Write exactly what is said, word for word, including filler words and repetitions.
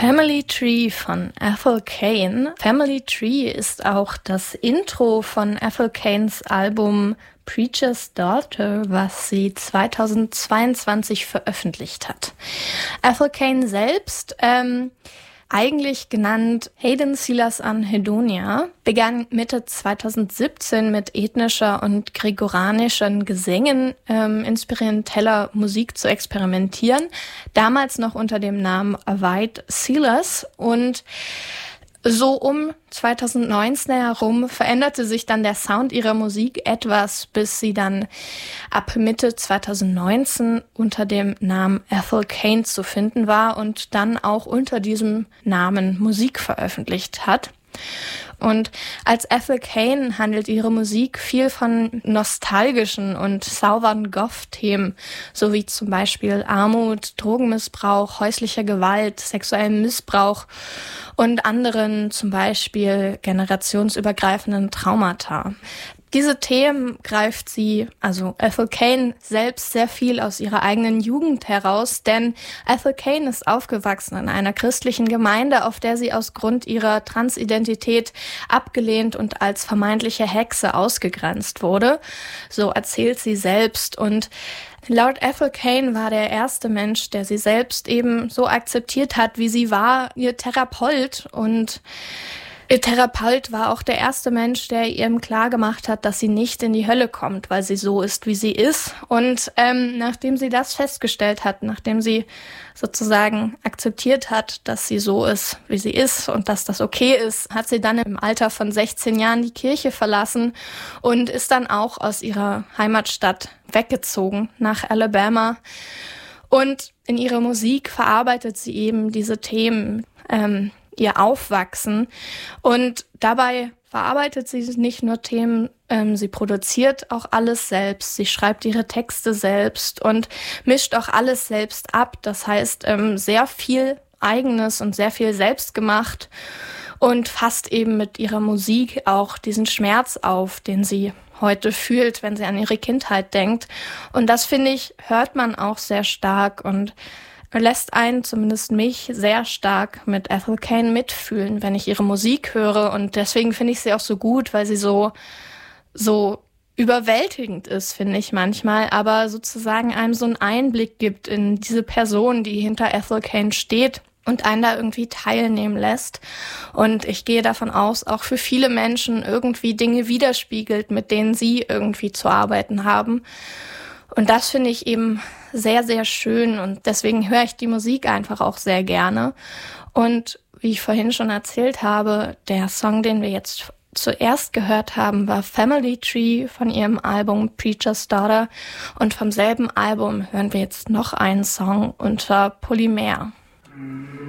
Family Tree von Ethel Cain. Family Tree ist auch das Intro von Ethel Cains Album Preacher's Daughter, was sie zweitausendzweiundzwanzig veröffentlicht hat. Ethel Cain selbst, ähm, eigentlich genannt Hayden Silas Anhedonia, begann Mitte zweitausendsiebzehn mit ethnischer und gregoranischen Gesängen ähm, inspirieller Musik zu experimentieren, damals noch unter dem Namen White Silas, und so um zweitausendneunzehn herum veränderte sich dann der Sound ihrer Musik etwas, bis sie dann ab Mitte zweitausendneunzehn unter dem Namen Ethel Cain zu finden war und dann auch unter diesem Namen Musik veröffentlicht hat. Und als Ethel Cain handelt ihre Musik viel von nostalgischen und sauberen Goth-Themen, sowie zum Beispiel Armut, Drogenmissbrauch, häuslicher Gewalt, sexuellem Missbrauch und anderen, zum Beispiel generationsübergreifenden Traumata. Diese Themen greift sie, also Ethel Cain, selbst sehr viel aus ihrer eigenen Jugend heraus, denn Ethel Cain ist aufgewachsen in einer christlichen Gemeinde, auf der sie aus Grund ihrer Transidentität abgelehnt und als vermeintliche Hexe ausgegrenzt wurde. So erzählt sie selbst, und laut Ethel Cain war der erste Mensch, der sie selbst eben so akzeptiert hat, wie sie war, ihr Therapeut, und Ihr Therapeut war auch der erste Mensch, der ihr klar gemacht hat, dass sie nicht in die Hölle kommt, weil sie so ist, wie sie ist. Und ähm, nachdem sie das festgestellt hat, nachdem sie sozusagen akzeptiert hat, dass sie so ist, wie sie ist und dass das okay ist, hat sie dann im Alter von sechzehn Jahren die Kirche verlassen und ist dann auch aus ihrer Heimatstadt weggezogen nach Alabama. Und in ihrer Musik verarbeitet sie eben diese Themen, ähm, ihr Aufwachsen, und dabei verarbeitet sie nicht nur Themen, ähm, sie produziert auch alles selbst, sie schreibt ihre Texte selbst und mischt auch alles selbst ab. Das heißt, ähm, sehr viel Eigenes und sehr viel selbst gemacht, und fasst eben mit ihrer Musik auch diesen Schmerz auf, den sie heute fühlt, wenn sie an ihre Kindheit denkt. Und das, finde ich, hört man auch sehr stark und lässt einen, zumindest mich, sehr stark mit Ethel Cain mitfühlen, wenn ich ihre Musik höre. Und deswegen finde ich sie auch so gut, weil sie so, so überwältigend ist, finde ich manchmal, aber sozusagen einem so einen Einblick gibt in diese Person, die hinter Ethel Cain steht und einen da irgendwie teilnehmen lässt. Und ich gehe davon aus, auch für viele Menschen irgendwie Dinge widerspiegelt, mit denen sie irgendwie zu arbeiten haben. Und das finde ich eben sehr, sehr schön, und deswegen höre ich die Musik einfach auch sehr gerne. Und wie ich vorhin schon erzählt habe, der Song, den wir jetzt zuerst gehört haben, war Family Tree von ihrem Album Preacher's Daughter, und vom selben Album hören wir jetzt noch einen Song unter Polymer.